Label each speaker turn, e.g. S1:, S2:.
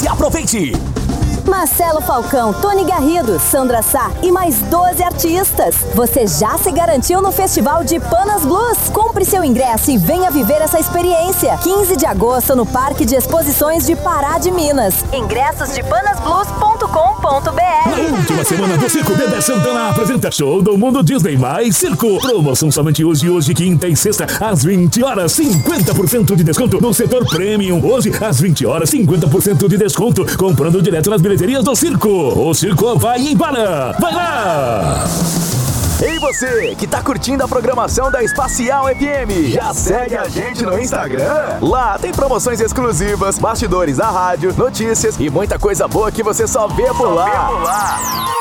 S1: e aproveite!
S2: Marcelo Falcão, Tony Garrido, Sandra Sá e mais 12 artistas. Você já se garantiu no Festival de Panas Blues? Compre seu ingresso e venha viver essa experiência. 15 de agosto no Parque de Exposições de Pará de Minas. Ingressos de panasblues.com.br.
S3: Na última semana do Circo, Dedé Santana apresenta show do Mundo Disney mais Circo. Promoção somente hoje, quinta e sexta, às 20 horas, 50% de desconto no setor Premium. Hoje, às 20 horas, 50% de desconto. Comprando direto nas bilheterias do Circo. O Circo vai embora. Vai lá!
S4: Ei você, que tá curtindo a programação da Espacial FM, já segue a gente no Instagram? Lá tem promoções exclusivas, bastidores da rádio, notícias e muita coisa boa que você só vê por lá.